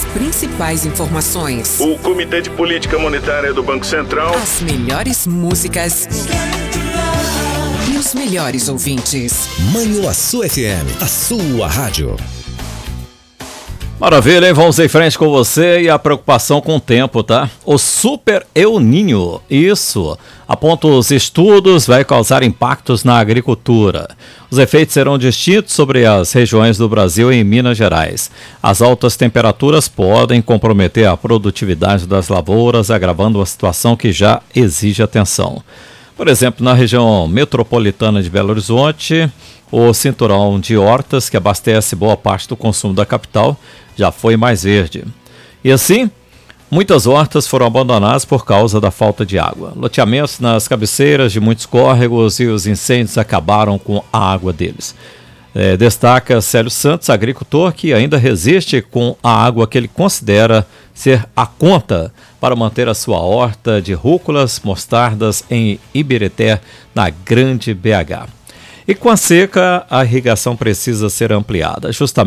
principais informações. O Comitê de Política Monetária do Banco Central. As melhores músicas e os melhores ouvintes. Manhuaçu FM, a sua rádio. Maravilha, hein? Vamos em frente com você e a preocupação com o tempo, tá? O Super El Niño, isso, aponta os estudos, vai causar impactos na agricultura. Os efeitos serão distintos sobre as regiões do Brasil e em Minas Gerais. As altas temperaturas podem comprometer a produtividade das lavouras, agravando uma situação que já exige atenção. Por exemplo, na região metropolitana de Belo Horizonte, o cinturão de hortas, que abastece boa parte do consumo da capital, já foi mais verde. E assim, muitas hortas foram abandonadas por causa da falta de água. Loteamentos nas cabeceiras de muitos córregos e os incêndios acabaram com a água deles. Destaca Célio Santos, agricultor que ainda resiste com a água que ele considera ser a conta para manter a sua horta de rúculas, mostardas em Iberité, na Grande BH. E com a seca, a irrigação precisa ser ampliada, justamente